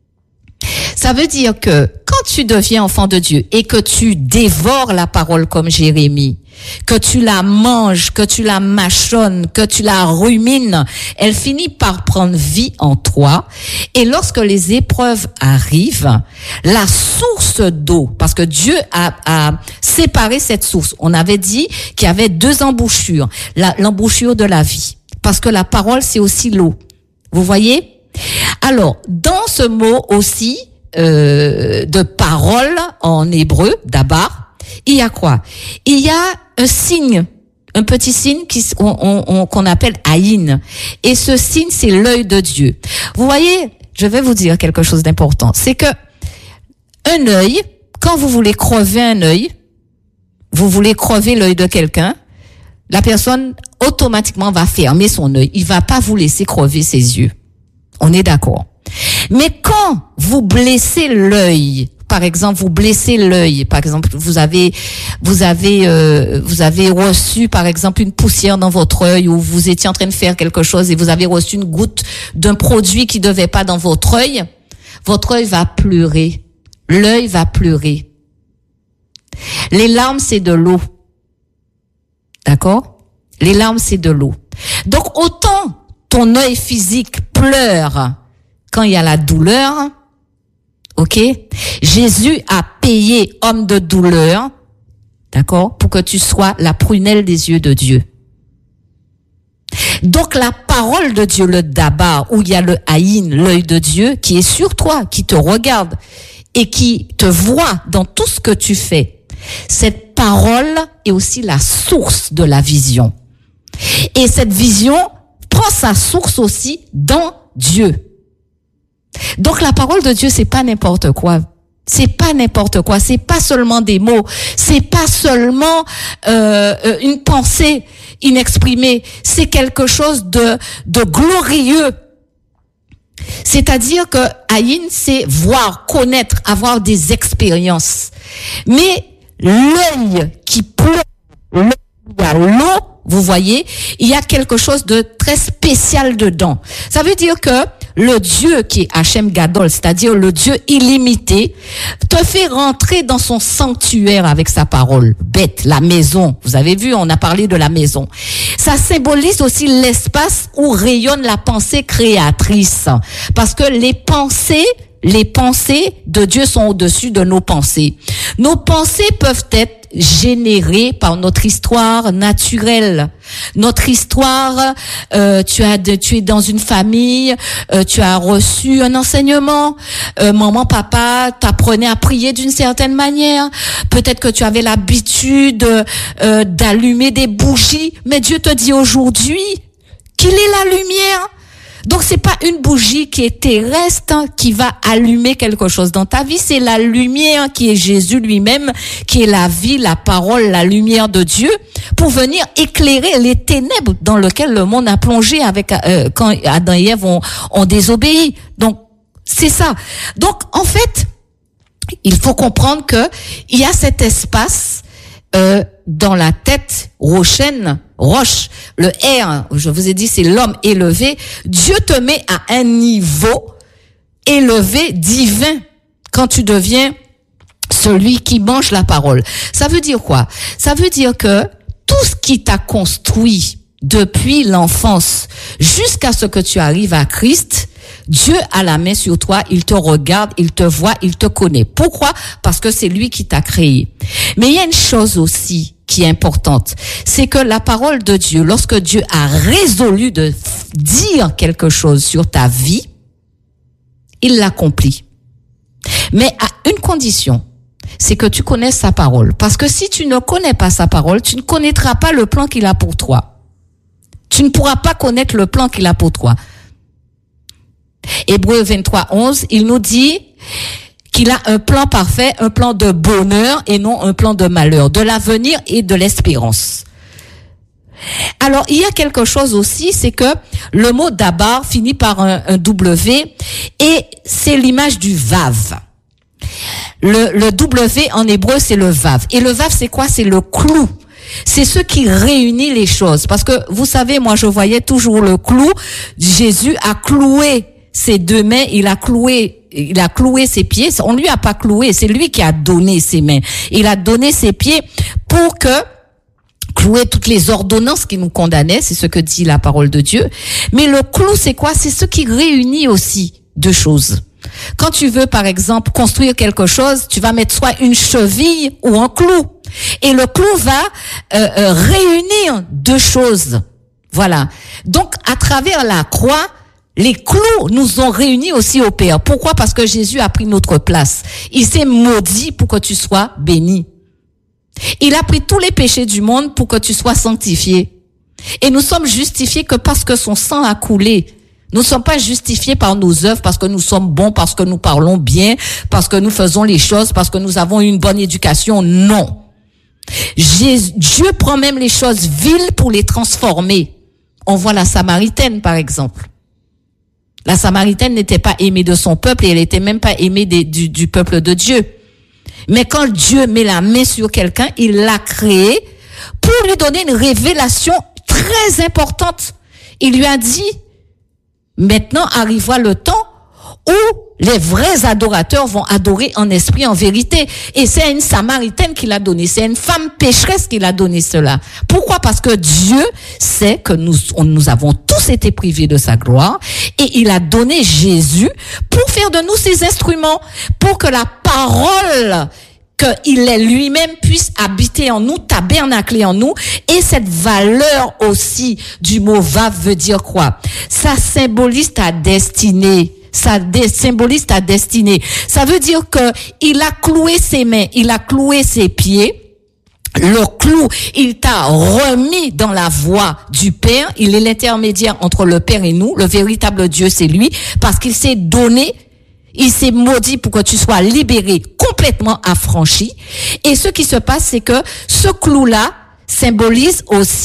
Speaker 1: Ça veut dire que quand tu deviens enfant de Dieu et que tu dévores la parole comme Jérémie, que tu la manges, que tu la mâchonnes, que tu la rumines, elle finit par prendre vie en toi. Et lorsque les épreuves arrivent, la source d'eau, parce que Dieu a, a séparé cette source, on avait dit qu'il y avait deux embouchures, la, l'embouchure de la vie, parce que la parole c'est aussi l'eau. Vous voyez? Alors, dans ce mot aussi euh, de parole en hébreu, dabar, il y a quoi? Il y a un signe, un petit signe qui, on, on, qu'on appelle aïn. Et ce signe, c'est l'œil de Dieu. Vous voyez, je vais vous dire quelque chose d'important. C'est que un œil, quand vous voulez crever un œil, vous voulez crever l'œil de quelqu'un, la personne automatiquement va fermer son œil. Il va pas vous laisser crever ses yeux. On est d'accord. Mais quand vous blessez l'œil, par exemple, vous blessez l'œil, par exemple, vous avez, vous avez, euh, vous avez reçu, par exemple, une poussière dans votre œil ou vous étiez en train de faire quelque chose et vous avez reçu une goutte d'un produit qui devait pas dans votre œil, votre œil va pleurer. L'œil va pleurer. Les larmes, c'est de l'eau. D'accord? Les larmes, c'est de l'eau. Donc, autant ton œil physique pleure quand il y a la douleur, ok? Jésus a payé homme de douleur, d'accord, pour que tu sois la prunelle des yeux de Dieu. Donc la parole de Dieu, le dabar, où il y a le haïn, l'œil de Dieu, qui est sur toi, qui te regarde et qui te voit dans tout ce que tu fais. Cette parole est aussi la source de la vision. Et cette vision prend sa source aussi dans Dieu. Donc la parole de Dieu, c'est pas n'importe quoi. C'est pas n'importe quoi. C'est pas seulement des mots. C'est pas seulement euh, une pensée inexprimée. C'est quelque chose de de glorieux. C'est-à-dire que haïn, c'est voir, connaître, avoir des expériences. Mais l'œil qui pleure, l'œil où il y a l'eau, vous voyez, il y a quelque chose de très spécial dedans. Ça veut dire que le Dieu qui est Hachem Gadol, c'est-à-dire le Dieu illimité, te fait rentrer dans son sanctuaire avec sa parole. Bête, la maison. Vous avez vu, on a parlé de la maison. Ça symbolise aussi l'espace où rayonne la pensée créatrice. Parce que les pensées, les pensées de Dieu sont au-dessus de nos pensées. Nos pensées peuvent être générées par notre histoire naturelle. Notre histoire, euh, tu as de, tu es dans une famille, euh, tu as reçu un enseignement, euh, maman, papa t'apprenait à prier d'une certaine manière. Peut-être que tu avais l'habitude euh, d'allumer des bougies, mais Dieu te dit aujourd'hui qu'il est la lumière. Donc c'est pas une bougie qui est terrestre hein, qui va allumer quelque chose dans ta vie, c'est la lumière qui est Jésus lui-même, qui est la vie, la parole, la lumière de Dieu, pour venir éclairer les ténèbres dans lesquelles le monde a plongé avec euh, quand Adam et Ève ont, ont désobéi. Donc c'est ça. Donc en fait, il faut comprendre que il y a cet espace euh, dans la tête rochaine, roche, le R, je vous ai dit, c'est l'homme élevé. Dieu te met à un niveau élevé, divin, quand tu deviens celui qui mange la parole. Ça veut dire quoi? Ça veut dire que tout ce qui t'a construit depuis l'enfance jusqu'à ce que tu arrives à Christ, Dieu a la main sur toi, il te regarde, il te voit, il te connaît. Pourquoi? Parce que c'est lui qui t'a créé. Mais il y a une chose aussi qui est importante, c'est que la parole de Dieu, lorsque Dieu a résolu de dire quelque chose sur ta vie, il l'accomplit. Mais à une condition, c'est que tu connaisses sa parole. Parce que si tu ne connais pas sa parole, tu ne connaîtras pas le plan qu'il a pour toi. Tu ne pourras pas connaître le plan qu'il a pour toi. Hébreux vingt-trois, onze, il nous dit qu'il a un plan parfait, un plan de bonheur et non un plan de malheur, de l'avenir et de l'espérance. Alors, il y a quelque chose aussi, c'est que le mot dabar finit par un, un W et c'est l'image du vav. Le, le W en hébreu, c'est le vav. Et le vav, c'est quoi? C'est le clou. C'est ce qui réunit les choses. Parce que, vous savez, moi, je voyais toujours le clou. Jésus a cloué ses deux mains, il a cloué, il a cloué ses pieds. On lui a pas cloué, c'est lui qui a donné ses mains. Il a donné ses pieds pour que, clouer toutes les ordonnances qui nous condamnaient, c'est ce que dit la parole de Dieu. Mais le clou, c'est quoi? C'est ce qui réunit aussi deux choses. Quand tu veux, par exemple, construire quelque chose, tu vas mettre soit une cheville ou un clou. Et le clou va euh, euh, réunir deux choses. Voilà. Donc, à travers la croix, les clous nous ont réunis aussi au Père. Pourquoi? Parce que Jésus a pris notre place. Il s'est maudit pour que tu sois béni. Il a pris tous les péchés du monde pour que tu sois sanctifié. Et nous sommes justifiés que parce que son sang a coulé. Nous ne sommes pas justifiés par nos œuvres, parce que nous sommes bons, parce que nous parlons bien, parce que nous faisons les choses, parce que nous avons une bonne éducation. Non. Jésus, Dieu prend même les choses viles pour les transformer. On voit la Samaritaine, par exemple. La Samaritaine n'était pas aimée de son peuple et elle n'était même pas aimée des, du, du peuple de Dieu. Mais quand Dieu met la main sur quelqu'un, il l'a créé pour lui donner une révélation très importante. Il lui a dit, maintenant arrivera le temps où les vrais adorateurs vont adorer en esprit, en vérité. Et c'est à une Samaritaine qu'il a donné. C'est à une femme pécheresse qu'il a donné cela. Pourquoi? Parce que Dieu sait que nous, on, nous avons tous été privés de sa gloire. Et il a donné Jésus pour faire de nous ses instruments. Pour que la parole qu'il est lui-même puisse habiter en nous, tabernacler en nous. Et cette valeur aussi du mot vav veut dire quoi? Ça symbolise ta destinée. Ça dé- symbolise ta destinée. Ça veut dire que il a cloué ses mains, il a cloué ses pieds. Le clou, il t'a remis dans la voie du Père. Il est l'intermédiaire entre le Père et nous. Le véritable Dieu, c'est lui, parce qu'il s'est donné, il s'est maudit pour que tu sois libéré, complètement affranchi. Et ce qui se passe, c'est que ce clou-là symbolise aussi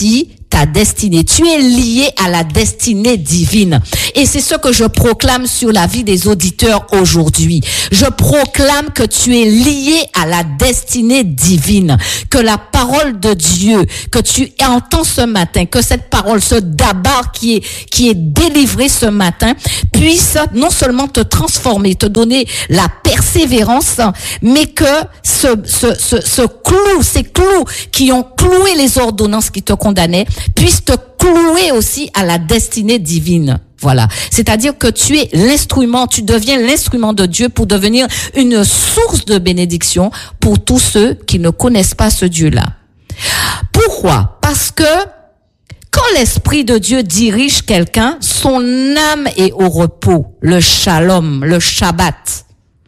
Speaker 1: ta destinée. Tu es lié à la destinée divine. Et c'est ce que je proclame sur la vie des auditeurs aujourd'hui. Je proclame que tu es lié à la destinée divine. Que la parole de Dieu, que tu entends ce matin, que cette parole, ce dabar qui est, qui est délivré ce matin, puisse non seulement te transformer, te donner la persévérance, mais que ce, ce, ce, ce clou, ces clous qui ont cloué les ordonnances qui te condamnaient, puissent te clouer aussi à la destinée divine. Voilà. C'est-à-dire que tu es l'instrument, tu deviens l'instrument de Dieu pour devenir une source de bénédiction pour tous ceux qui ne connaissent pas ce Dieu-là. Pourquoi? Parce que quand l'Esprit de Dieu dirige quelqu'un, son âme est au repos, le shalom, le Shabbat.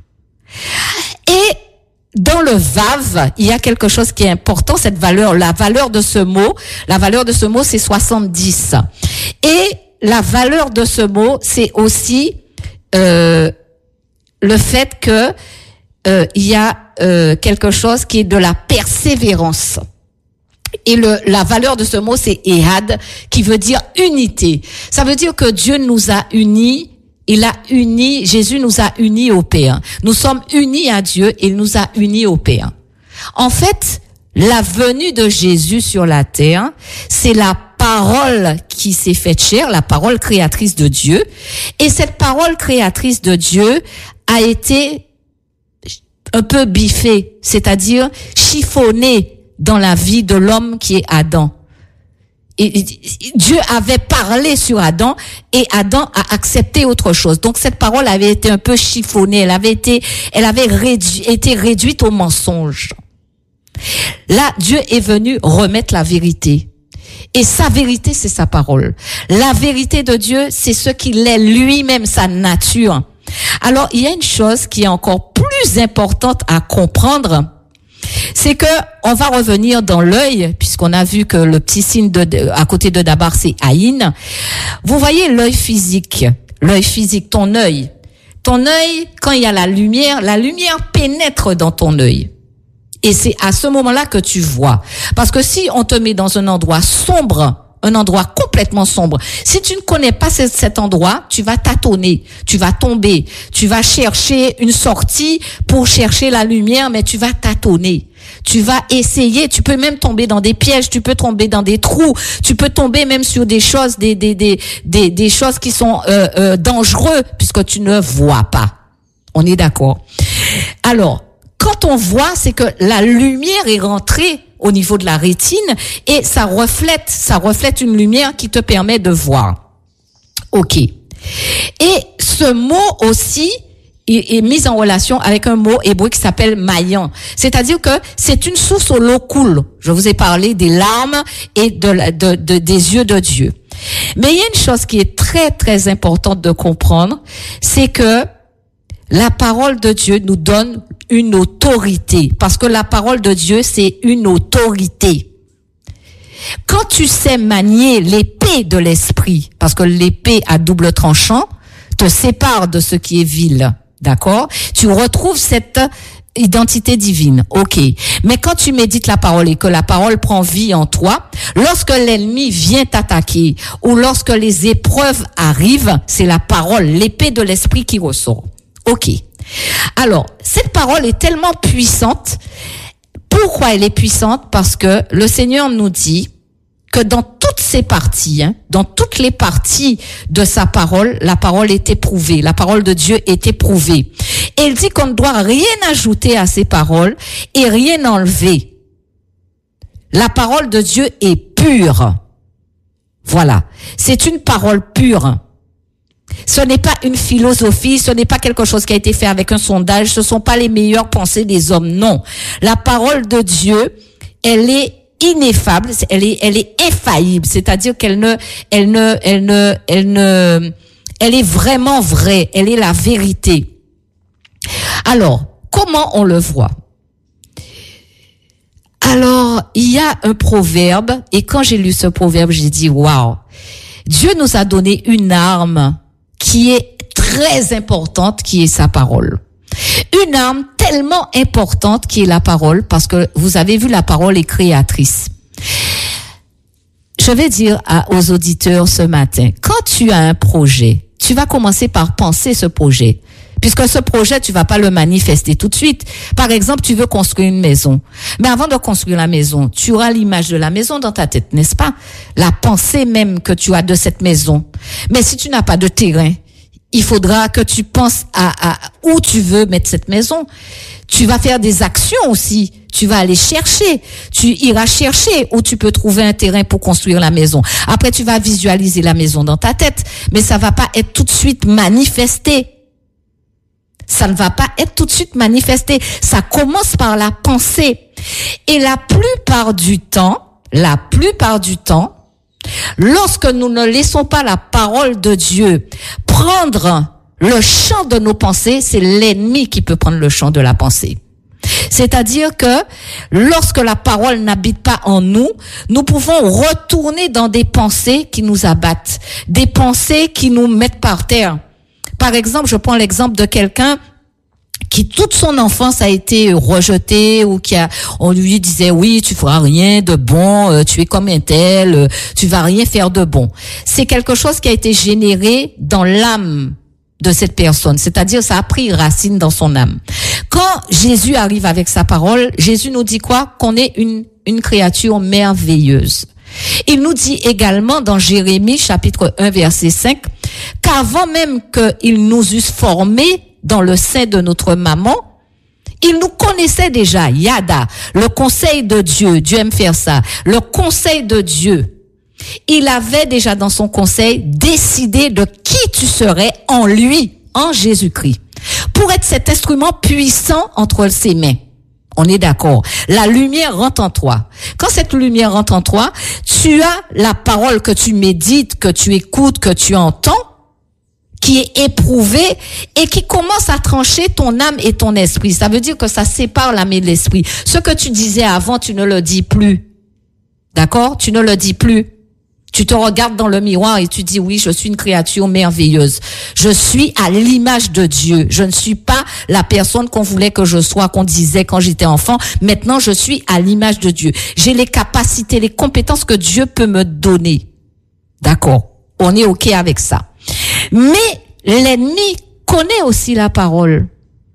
Speaker 1: Et dans le vav, il y a quelque chose qui est important, cette valeur, la valeur de ce mot, la valeur de ce mot, c'est soixante-dix. Et la valeur de ce mot, c'est aussi euh, le fait que euh, il y a euh, quelque chose qui est de la persévérance. Et le, la valeur de ce mot, c'est ehad, qui veut dire unité. Ça veut dire que Dieu nous a unis. Il a uni, Jésus nous a unis au Père. Nous sommes unis à Dieu et il nous a unis au Père. En fait, la venue de Jésus sur la terre, c'est la parole qui s'est faite chair, la parole créatrice de Dieu. Et cette parole créatrice de Dieu a été un peu biffée, c'est-à-dire chiffonnée dans la vie de l'homme qui est Adam. Et Dieu avait parlé sur Adam et Adam a accepté autre chose. Donc cette parole avait été un peu chiffonnée, elle avait été, elle avait réduit, été réduite au mensonge. Là, Dieu est venu remettre la vérité. Et sa vérité, c'est sa parole. La vérité de Dieu, c'est ce qu'il est lui-même, sa nature. Alors, il y a une chose qui est encore plus importante à comprendre. C'est que on va revenir dans l'œil, puisqu'on a vu que le petit signe de, de à côté de Dabar, c'est Aïn. Vous voyez l'œil physique, l'œil physique, ton œil. Ton œil, quand il y a la lumière, la lumière pénètre dans ton œil. Et c'est à ce moment-là que tu vois. Parce que si on te met dans un endroit sombre, un endroit complètement sombre, si tu ne connais pas cet endroit, tu vas tâtonner, tu vas tomber, tu vas chercher une sortie pour chercher la lumière, mais tu vas tâtonner. Tu vas essayer, tu peux même tomber dans des pièges, tu peux tomber dans des trous, tu peux tomber même sur des choses, des des des des, des choses qui sont euh, euh, dangereuses puisque tu ne vois pas. On est d'accord? Alors, quand on voit, c'est que la lumière est rentrée au niveau de la rétine et ça reflète, ça reflète une lumière qui te permet de voir. OK. Et ce mot aussi est, est mis en relation avec un mot hébreu qui s'appelle mayan. C'est-à-dire que c'est une source où l'eau coule. Je vous ai parlé des larmes et de, de, de, des yeux de Dieu. Mais il y a une chose qui est très, très importante de comprendre, c'est que la parole de Dieu nous donne une autorité. Parce que la parole de Dieu, c'est une autorité. Quand tu sais manier l'épée de l'esprit, parce que l'épée à double tranchant te sépare de ce qui est vil, d'accord? Tu retrouves cette identité divine, ok. Mais quand tu médites la parole et que la parole prend vie en toi, lorsque l'ennemi vient t'attaquer ou lorsque les épreuves arrivent, c'est la parole, l'épée de l'esprit qui ressort. Ok. Alors, cette parole est tellement puissante. Pourquoi elle est puissante? Parce que le Seigneur nous dit que dans toutes ces parties, hein, dans toutes les parties de sa parole, la parole est éprouvée. La parole de Dieu est éprouvée. Et il dit qu'on ne doit rien ajouter à ces paroles et rien enlever. La parole de Dieu est pure. Voilà. C'est une parole pure. Ce n'est pas une philosophie, ce n'est pas quelque chose qui a été fait avec un sondage, ce ne sont pas les meilleures pensées des hommes, non. La parole de Dieu, elle est ineffable, elle est, elle est infaillible, c'est-à-dire qu'elle ne, elle ne, elle ne, elle ne, elle est vraiment vraie, elle est la vérité. Alors, comment on le voit? Alors, il y a un proverbe, et quand j'ai lu ce proverbe, j'ai dit, waouh, Dieu nous a donné une arme qui est très importante, qui est sa parole. Une arme tellement importante qui est la parole, parce que vous avez vu, la parole est créatrice. Je je vais dire à, aux auditeurs ce matin, quand tu as un projet, tu vas commencer par penser ce projet. Puisque ce projet, tu vas pas le manifester tout de suite. Par exemple, tu veux construire une maison. Mais avant de construire la maison, tu auras l'image de la maison dans ta tête, n'est-ce pas? La pensée même que tu as de cette maison. Mais si tu n'as pas de terrain, il faudra que tu penses à, à où tu veux mettre cette maison. Tu vas faire des actions aussi. Tu vas aller chercher. Tu iras chercher où tu peux trouver un terrain pour construire la maison. Après, tu vas visualiser la maison dans ta tête. Mais ça va pas être tout de suite manifesté. Ça ne va pas être tout de suite manifesté. Ça commence par la pensée. Et la plupart du temps, la plupart du temps, lorsque nous ne laissons pas la parole de Dieu prendre le champ de nos pensées, c'est l'ennemi qui peut prendre le champ de la pensée. C'est-à-dire que lorsque la parole n'habite pas en nous, nous pouvons retourner dans des pensées qui nous abattent, des pensées qui nous mettent par terre. Par exemple, je prends l'exemple de quelqu'un qui toute son enfance a été rejeté ou qui a, on lui disait oui, tu feras rien de bon, euh, tu es comme un tel, euh, tu vas rien faire de bon. C'est quelque chose qui a été généré dans l'âme de cette personne, c'est-à-dire ça a pris racine dans son âme. Quand Jésus arrive avec sa parole, Jésus nous dit quoi? Qu'on est une une créature merveilleuse. Il nous dit également dans Jérémie chapitre un verset cinq qu'avant même qu'il nous eusse formés dans le sein de notre maman, il nous connaissait déjà. Yada, le conseil de Dieu, Dieu aime faire ça, le conseil de Dieu. Il avait déjà dans son conseil décidé de qui tu serais en lui, en Jésus-Christ, pour être cet instrument puissant entre ses mains. On est d'accord. La lumière rentre en toi. Quand cette lumière rentre en toi, tu as la parole que tu médites, que tu écoutes, que tu entends, qui est éprouvée et qui commence à trancher ton âme et ton esprit. Ça veut dire que ça sépare l'âme et l'esprit. Ce que tu disais avant, tu ne le dis plus. D'accord? Tu ne le dis plus. Tu te regardes dans le miroir et tu dis oui, je suis une créature merveilleuse. Je suis à l'image de Dieu. Je ne suis pas la personne qu'on voulait que je sois, qu'on disait quand j'étais enfant. Maintenant, je suis à l'image de Dieu. J'ai les capacités, les compétences que Dieu peut me donner. D'accord? On est OK avec ça. Mais l'ennemi connaît aussi la parole.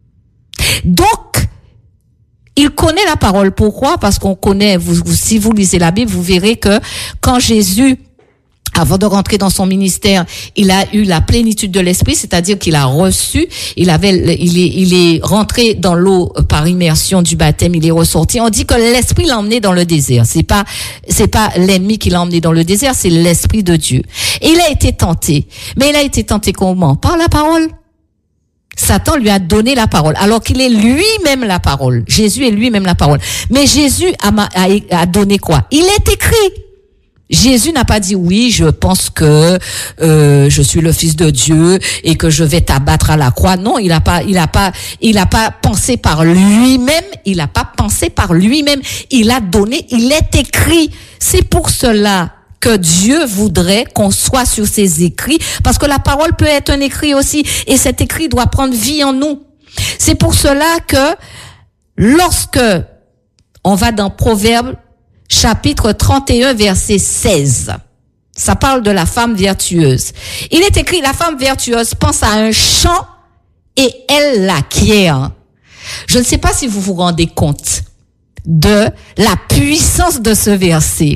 Speaker 1: Donc, il connaît la parole. Pourquoi? Parce qu'on connaît, vous, vous, si vous lisez la Bible, vous verrez que quand Jésus, avant de rentrer dans son ministère, il a eu la plénitude de l'esprit, c'est-à-dire qu'il a reçu, il avait, il est, il est rentré dans l'eau par immersion du baptême, il est ressorti. On dit que l'esprit l'a emmené dans le désert. C'est pas, c'est pas l'ennemi qui l'a emmené dans le désert, c'est l'esprit de Dieu. Et il a été tenté. Mais il a été tenté comment? Par la parole. Satan lui a donné la parole, alors qu'il est lui-même la parole. Jésus est lui-même la parole. Mais Jésus a, a, a donné quoi? Il est écrit. Jésus n'a pas dit oui, je pense que euh, je suis le Fils de Dieu et que je vais t'abattre à la croix. Non, il a pas, il a pas, il a pas pensé par lui-même. Il a pas pensé par lui-même. Il a donné. Il est écrit. C'est pour cela que Dieu voudrait qu'on soit sur ses écrits, parce que la parole peut être un écrit aussi, et cet écrit doit prendre vie en nous. C'est pour cela que lorsque on va dans Proverbes chapitre trente et un verset seize, ça parle de la femme vertueuse. Il est écrit, la femme vertueuse pense à un champ et elle l'acquiert. Je ne sais pas si vous vous rendez compte de la puissance de ce verset.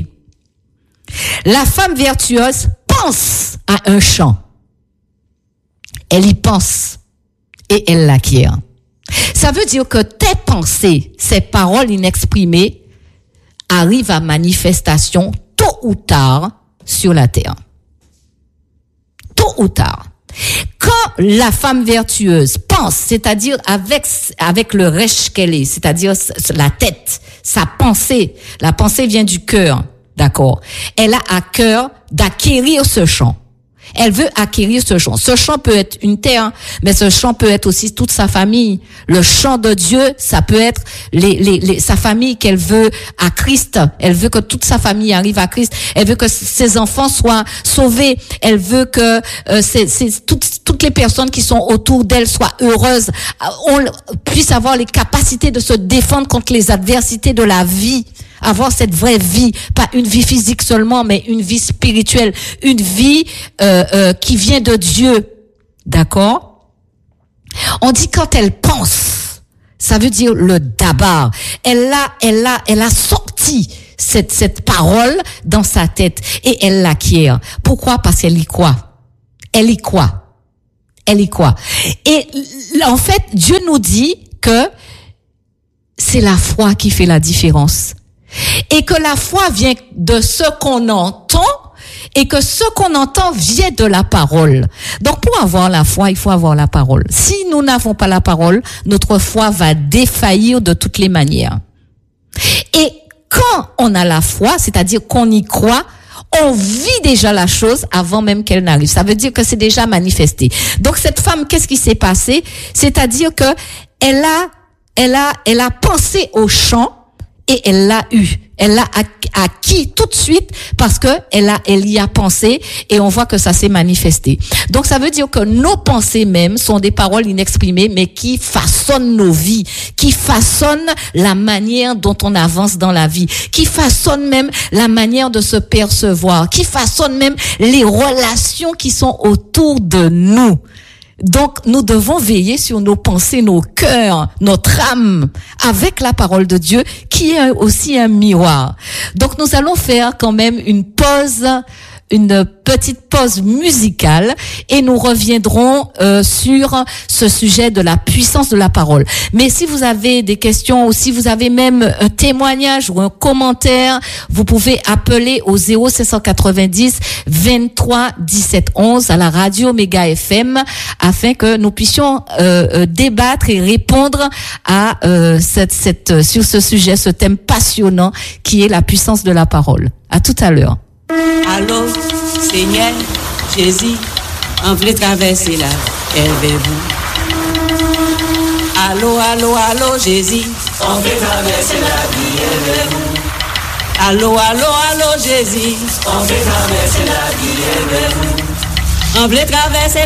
Speaker 1: La femme vertueuse pense à un champ. Elle y pense et elle l'acquiert. Ça veut dire que tes pensées, ces paroles inexprimées, arrivent à manifestation tôt ou tard sur la terre. Tôt ou tard. Quand la femme vertueuse pense, c'est-à-dire avec avec le rêche qu'elle est, c'est-à-dire la tête, sa pensée, la pensée vient du cœur. D'accord. Elle a à cœur d'acquérir ce champ. Elle veut acquérir ce champ. Ce champ peut être une terre, mais ce champ peut être aussi toute sa famille. Le champ de Dieu, ça peut être les, les, les, sa famille qu'elle veut à Christ. Elle veut que toute sa famille arrive à Christ. Elle veut que ses enfants soient sauvés. Elle veut que euh, c'est, c'est, toutes, toutes les personnes qui sont autour d'elle soient heureuses. On puisse avoir les capacités de se défendre contre les adversités de la vie. avoir cette vraie vie, pas une vie physique seulement, mais une vie spirituelle, une vie euh, euh, qui vient de Dieu. D'accord? On dit quand elle pense, ça veut dire le dabar. Elle a, elle a, elle a sorti cette cette parole dans sa tête et elle l'acquiert. Pourquoi? Parce qu'elle y croit. Elle y croit. Elle y croit. Et en fait, Dieu nous dit que c'est la foi qui fait la différence. Et que la foi vient de ce qu'on entend et que ce qu'on entend vient de la parole. Donc pour avoir la foi, il faut avoir la parole. Si nous n'avons pas la parole, notre foi va défaillir de toutes les manières. Et quand on a la foi, c'est-à-dire qu'on y croit, on vit déjà la chose avant même qu'elle n'arrive. Ça veut dire que c'est déjà manifesté. Donc cette femme, qu'est-ce qui s'est passé? C'est-à-dire que elle a, elle a, elle a pensé au champ et elle l'a eu. Elle l'a acquis tout de suite parce que elle a, elle y a pensé et on voit que ça s'est manifesté. Donc ça veut dire que nos pensées même sont des paroles inexprimées mais qui façonnent nos vies, qui façonnent la manière dont on avance dans la vie, qui façonnent même la manière de se percevoir, qui façonnent même les relations qui sont autour de nous. Donc, nous devons veiller sur nos pensées, nos cœurs, notre âme, avec la parole de Dieu, qui est aussi un miroir. Donc, nous allons faire quand même une pause, une petite pause musicale, et nous reviendrons euh, sur ce sujet de la puissance de la parole. Mais si vous avez des questions, ou si vous avez même un témoignage ou un commentaire, vous pouvez appeler au zéro cinq cent quatre-vingt-dix vingt-trois dix-sept onze à la radio Méga F M afin que nous puissions euh, euh, débattre et répondre à euh, cette, cette sur ce sujet, ce thème passionnant qui est la puissance de la parole. À tout à l'heure.
Speaker 2: Allô, Seigneur Jésus, on veut traverser la élevez-vous. Allô, allô, allô, Jésus, on veut traverser la vie, élevez-vous. Allô, allô, allô, Jésus, on veut traverser la vie, élevez-vous. On veut traverser